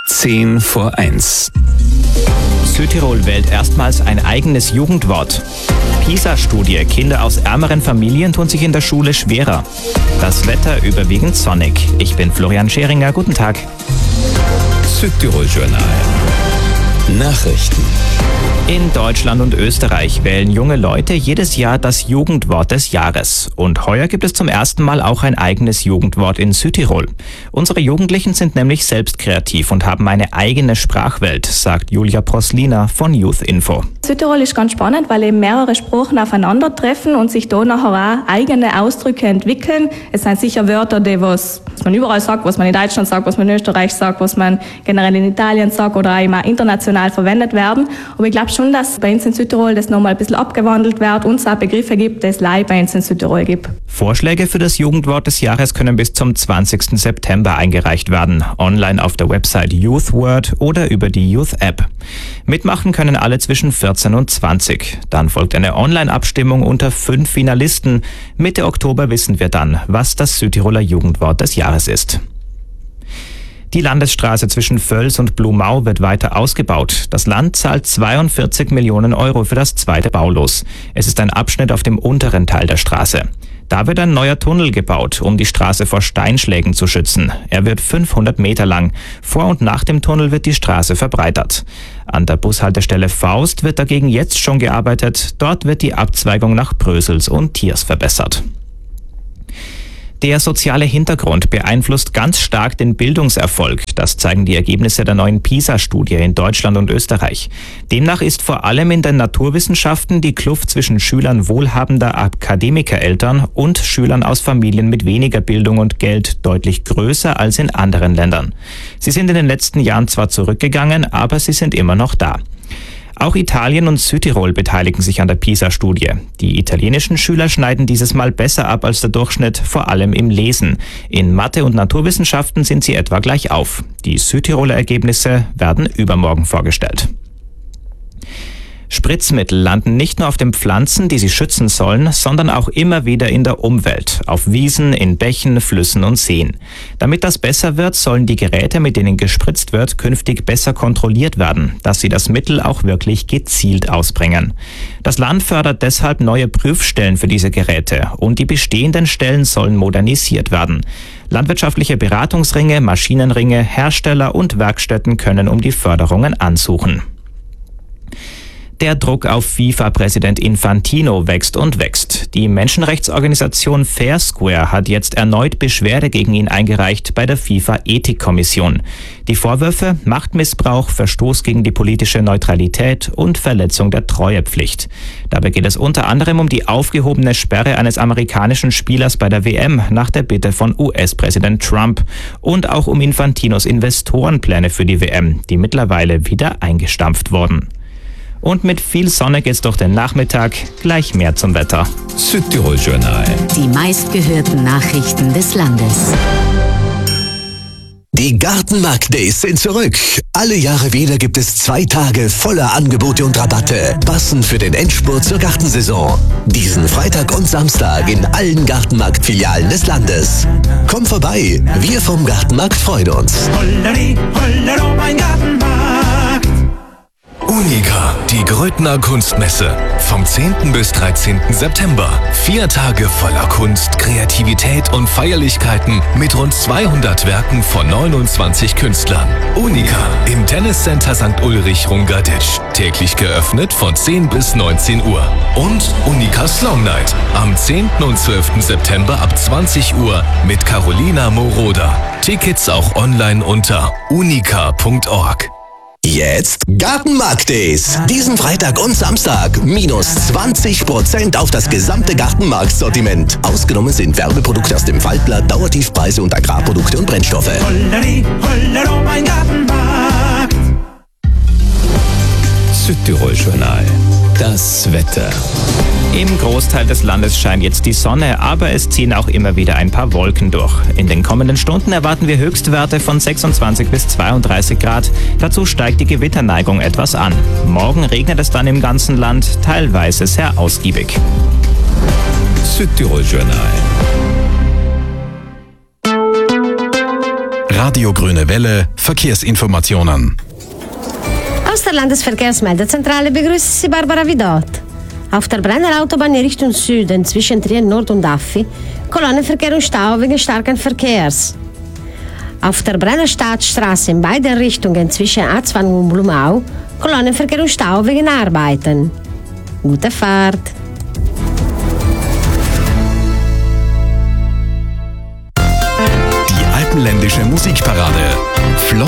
10 vor 1. Südtirol wählt erstmals ein eigenes Jugendwort. PISA-Studie: Kinder aus ärmeren Familien tun sich in der Schule schwerer. Das Wetter überwiegend sonnig. Ich bin Florian Scheringer. Guten Tag. Südtirol-Journal. Nachrichten. In Deutschland und Österreich wählen junge Leute jedes Jahr das Jugendwort des Jahres. Und heuer gibt es zum ersten Mal auch ein eigenes Jugendwort in Südtirol. Unsere Jugendlichen sind nämlich selbst kreativ und haben eine eigene Sprachwelt, sagt Julia Proslina von Youth Info. Südtirol ist ganz spannend, weil eben mehrere Sprachen aufeinandertreffen und sich da nachher auch eigene Ausdrücke entwickeln. Es sind sicher Wörter, die was man überall sagt, was man in Deutschland sagt, was man in Österreich sagt, was man generell in Italien sagt oder auch immer international verwendet werden. Aber ich glaube schon, dass bei uns in Südtirol das nochmal ein bisschen abgewandelt wird und es auch Begriffe gibt, die es leider bei uns in Südtirol gibt. Vorschläge für das Jugendwort des Jahres können bis zum 20. September eingereicht werden. Online auf der Website YouthWord oder über die Youth-App. Mitmachen können alle zwischen 14 und 20. Dann folgt eine Online-Abstimmung unter 5 Finalisten. Mitte Oktober wissen wir dann, was das Südtiroler Jugendwort des Jahres ist. Die Landesstraße zwischen Völs und Blumau wird weiter ausgebaut. Das Land zahlt 42 Millionen Euro für das zweite Baulos. Es ist ein Abschnitt auf dem unteren Teil der Straße. Da wird ein neuer Tunnel gebaut, um die Straße vor Steinschlägen zu schützen. Er wird 500 Meter lang. Vor und nach dem Tunnel wird die Straße verbreitert. An der Bushaltestelle Faust wird dagegen jetzt schon gearbeitet. Dort wird die Abzweigung nach Brösels und Tiers verbessert. Der soziale Hintergrund beeinflusst ganz stark den Bildungserfolg. Das zeigen die Ergebnisse der neuen PISA-Studie in Deutschland und Österreich. Demnach ist vor allem in den Naturwissenschaften die Kluft zwischen Schülern wohlhabender Akademikereltern und Schülern aus Familien mit weniger Bildung und Geld deutlich größer als in anderen Ländern. Sie sind in den letzten Jahren zwar zurückgegangen, aber sie sind immer noch da. Auch Italien und Südtirol beteiligen sich an der PISA-Studie. Die italienischen Schüler schneiden dieses Mal besser ab als der Durchschnitt, vor allem im Lesen. In Mathe und Naturwissenschaften sind sie etwa gleich auf. Die Südtiroler Ergebnisse werden übermorgen vorgestellt. Spritzmittel landen nicht nur auf den Pflanzen, die sie schützen sollen, sondern auch immer wieder in der Umwelt, auf Wiesen, in Bächen, Flüssen und Seen. Damit das besser wird, sollen die Geräte, mit denen gespritzt wird, künftig besser kontrolliert werden, dass sie das Mittel auch wirklich gezielt ausbringen. Das Land fördert deshalb neue Prüfstellen für diese Geräte und die bestehenden Stellen sollen modernisiert werden. Landwirtschaftliche Beratungsringe, Maschinenringe, Hersteller und Werkstätten können um die Förderungen ansuchen. Der Druck auf FIFA-Präsident Infantino wächst und wächst. Die Menschenrechtsorganisation Fair Square hat jetzt erneut Beschwerde gegen ihn eingereicht bei der FIFA-Ethikkommission. Die Vorwürfe: Machtmissbrauch, Verstoß gegen die politische Neutralität und Verletzung der Treuepflicht. Dabei geht es unter anderem um die aufgehobene Sperre eines amerikanischen Spielers bei der WM nach der Bitte von US-Präsident Trump und auch um Infantinos Investorenpläne für die WM, die mittlerweile wieder eingestampft wurden. Und mit viel Sonne geht's durch den Nachmittag. Gleich mehr zum Wetter. Südtirol-Journal. Die meistgehörten Nachrichten des Landes. Die Gartenmarkt-Days sind zurück. Alle Jahre wieder gibt es 2 Tage voller Angebote und Rabatte, passend für den Endspurt zur Gartensaison. Diesen Freitag und Samstag in allen Gartenmarkt-Filialen des Landes. Komm vorbei, wir vom Gartenmarkt freuen uns. Holleri, hollero, mein Gartenmarkt. Unica, die Grödner Kunstmesse. Vom 10. bis 13. September. 4 Tage voller Kunst, Kreativität und Feierlichkeiten mit rund 200 Werken von 29 Künstlern. Unica im Tenniscenter St. Ulrich Rungaditsch. Täglich geöffnet von 10 bis 19 Uhr. Und Unicas Long Night am 10. und 12. September ab 20 Uhr mit Carolina Moroder. Tickets auch online unter unica.org. Jetzt Gartenmarkt-Days. Diesen Freitag und Samstag minus 20% auf das gesamte Gartenmarktsortiment. Ausgenommen sind Werbeprodukte aus dem Faltblatt, Dauertiefpreise und Agrarprodukte und Brennstoffe. Holleri, hollero, mein Gartenmarkt. Südtirol-Journal. Das Wetter. Im Großteil des Landes scheint jetzt die Sonne, aber es ziehen auch immer wieder ein paar Wolken durch. In den kommenden Stunden erwarten wir Höchstwerte von 26 bis 32 Grad. Dazu steigt die Gewitterneigung etwas an. Morgen regnet es dann im ganzen Land, teilweise sehr ausgiebig. Südtirol-Journal. Radio Grüne Welle, Verkehrsinformationen. Aus der Landesverkehrsmeldezentrale begrüßt Sie Barbara Vidot. Auf der Brenner Autobahn in Richtung Süden zwischen Trien Nord und Affi, Kolonnenverkehr und Stau wegen starken Verkehrs. Auf der Brenner Stadtstraße in beiden Richtungen zwischen A20 und Blumau, Kolonnenverkehr und Stau wegen Arbeiten. Gute Fahrt! Die Alpenländische Musikparade.